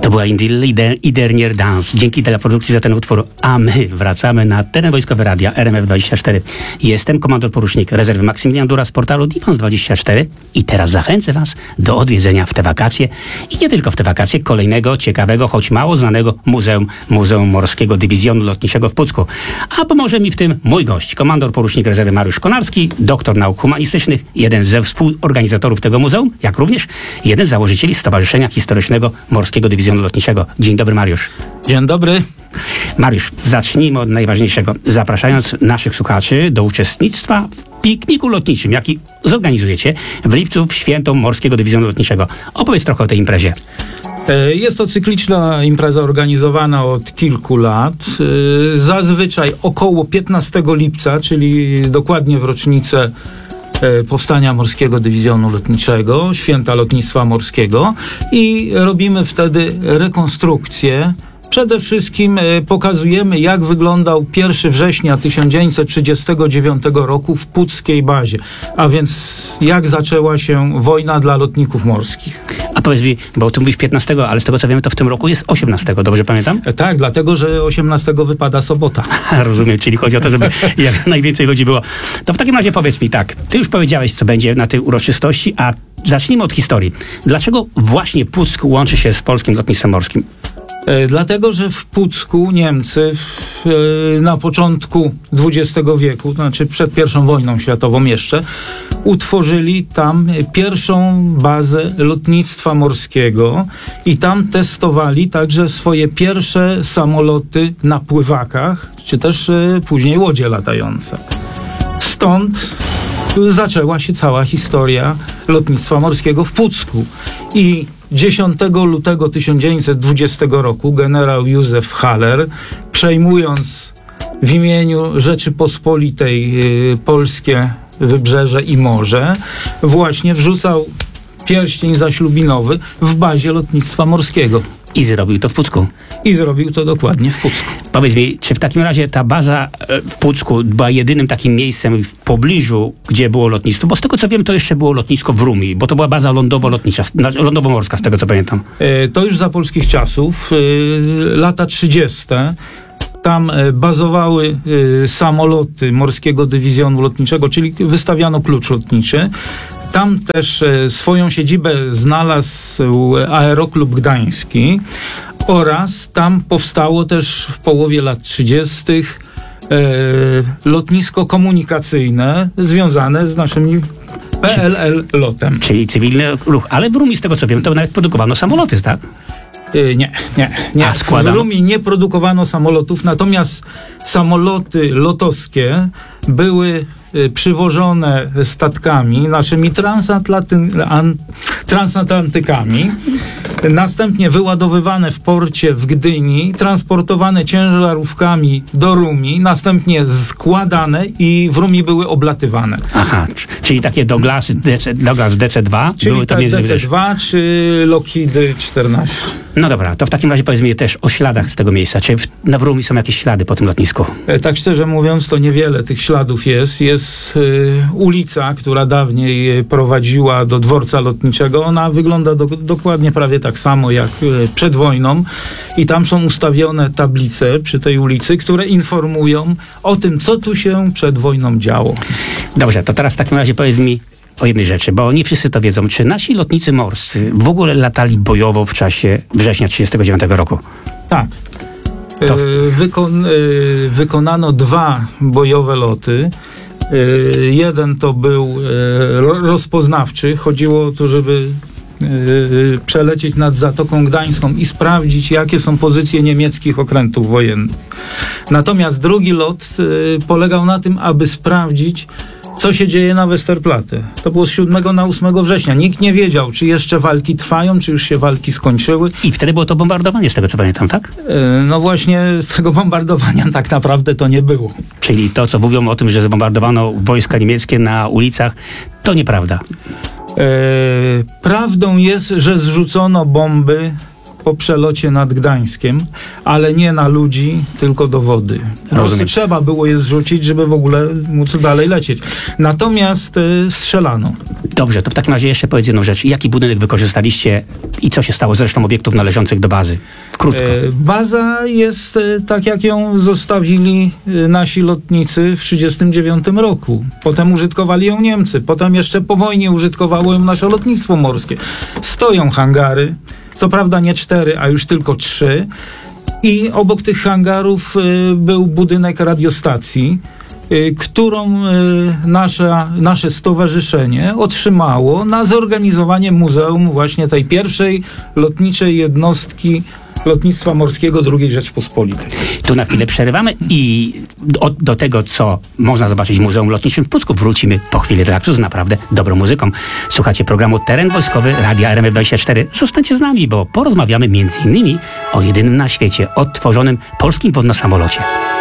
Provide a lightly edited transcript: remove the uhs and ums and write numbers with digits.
To była I dernière danse. Dzięki teleprodukcji za ten utwór. A my wracamy na teren wojskowy radia RMF24. Jestem komandor porucznik rezerwy Maksymilian Dura z portalu Difons24 i teraz zachęcę Was do odwiedzenia w te wakacje i nie tylko w te wakacje kolejnego ciekawego, choć mało znanego Muzeum Morskiego Dywizjonu Lotniczego w Pucku. A pomoże mi w tym mój gość, komandor porucznik rezerwy Mariusz Konarski, doktor nauk humanistycznych, jeden ze współorganizatorów tego muzeum, jak również jeden z założycieli Stowarzyszenia Historycznego Morskiego Dywizjonu Lotniczego. Dzień dobry, Mariusz. Dzień dobry. Mariusz, zacznijmy od najważniejszego. Zapraszając naszych słuchaczy do uczestnictwa w pikniku lotniczym, jaki zorganizujecie w lipcu w święto Morskiego Dywizjonu Lotniczego. Opowiedz trochę o tej imprezie. Jest to cykliczna impreza organizowana od kilku lat. Zazwyczaj około 15 lipca, czyli dokładnie w rocznicę powstania Morskiego Dywizjonu Lotniczego, Święta Lotnictwa Morskiego, i robimy wtedy rekonstrukcję. Przede wszystkim pokazujemy, jak wyglądał 1 września 1939 roku w puckiej bazie, a więc jak zaczęła się wojna dla lotników morskich. A powiedz mi, bo ty mówisz 15, ale z tego co wiemy, to w tym roku jest 18, dobrze pamiętam? Tak, dlatego, że 18 wypada sobota. Rozumiem, czyli chodzi o to, żeby jak najwięcej ludzi było. To w takim razie powiedz mi tak, ty już powiedziałeś, co będzie na tej uroczystości, a zacznijmy od historii. Dlaczego właśnie Puck łączy się z polskim lotnictwem morskim? Dlatego, że w Pucku Niemcy na początku XX wieku, znaczy przed I wojną światową jeszcze, utworzyli tam pierwszą bazę lotnictwa morskiego i tam testowali także swoje pierwsze samoloty na pływakach, czy też później łodzie latające. Stąd zaczęła się cała historia lotnictwa morskiego w Pucku. I 10 lutego 1920 roku generał Józef Haller, przejmując w imieniu Rzeczypospolitej polskie wybrzeże i morze, właśnie wrzucał pierścień zaślubinowy w bazie lotnictwa morskiego. I zrobił to w Pucku. I zrobił to dokładnie w Pucku. Powiedz mi, czy w takim razie ta baza w Pucku była jedynym takim miejscem w pobliżu, gdzie było lotnictwo? Bo z tego co wiem, to jeszcze było lotnisko w Rumii, bo to była baza lądowo-morska, z tego co pamiętam. To już za polskich czasów, lata 30. Tam bazowały samoloty Morskiego Dywizjonu Lotniczego, czyli wystawiano klucz lotniczy. Tam też swoją siedzibę znalazł Aeroklub Gdański oraz tam powstało też w połowie lat 30. lotnisko komunikacyjne związane z naszymi PLL lotem. Czyli cywilny ruch. Ale w Rumii, z tego co wiem, to nawet produkowano samoloty, tak? Nie. A składano? W Rumii nie produkowano samolotów, natomiast samoloty lotowskie były przywożone statkami, naszymi transatlantykami, następnie wyładowywane w porcie w Gdyni, transportowane ciężarówkami do Rumii, następnie składane i w Rumii były oblatywane. Aha, czyli takie Douglas DC-2 czyli były tam DC-2 czy Lockheedy 14. No dobra, to w takim razie powiedz mi też o śladach z tego miejsca. Czy w Rumii są jakieś ślady po tym lotnisku? Tak szczerze mówiąc, to niewiele tych śladów jest. Jest ulica, która dawniej prowadziła do dworca lotniczego. Ona wygląda dokładnie prawie tak samo jak przed wojną i tam są ustawione tablice przy tej ulicy, które informują o tym, co tu się przed wojną działo. Dobrze, to teraz w takim razie powiedz mi o jednej rzeczy, bo nie wszyscy to wiedzą. Czy nasi lotnicy morscy w ogóle latali bojowo w czasie września 1939 roku? Tak. Wykonano 2 bojowe loty. Jeden to był rozpoznawczy. Chodziło o to, żeby przelecieć nad Zatoką Gdańską i sprawdzić, jakie są pozycje niemieckich okrętów wojennych. Natomiast drugi lot polegał na tym, aby sprawdzić, co się dzieje na Westerplatte. To było z 7 na 8 września. Nikt nie wiedział, czy jeszcze walki trwają, czy już się walki skończyły. I wtedy było to bombardowanie, z tego co pamiętam, tak? No właśnie z tego bombardowania tak naprawdę to nie było. Czyli to, co mówią o tym, że zbombardowano wojska niemieckie na ulicach, to nieprawda. Prawdą jest, że zrzucono bomby po przelocie nad Gdańskiem, ale nie na ludzi, tylko do wody. Po prostu trzeba było je zrzucić, żeby w ogóle móc dalej lecieć. Natomiast strzelano. Dobrze, to w takim razie jeszcze powiedz jedną rzecz. Jaki budynek wykorzystaliście i co się stało z resztą obiektów należących do bazy? Krótko. Baza jest tak, jak ją zostawili nasi lotnicy w 1939 roku. Potem użytkowali ją Niemcy. Potem jeszcze po wojnie użytkowało ją nasze lotnictwo morskie. Stoją hangary. Co prawda nie 4, a już tylko 3. I obok tych hangarów był budynek radiostacji, którą nasze stowarzyszenie otrzymało na zorganizowanie muzeum właśnie tej pierwszej lotniczej jednostki lotnictwa morskiego II Rzeczpospolitej. Tu na chwilę przerywamy i do tego, co można zobaczyć w Muzeum Lotniczym w Pucku, wrócimy po chwili relaksu z naprawdę dobrą muzyką. Słuchacie programu Teren Wojskowy Radia RMF24. Zostańcie z nami, bo porozmawiamy m.in. o jedynym na świecie odtworzonym polskim wodnosamolocie.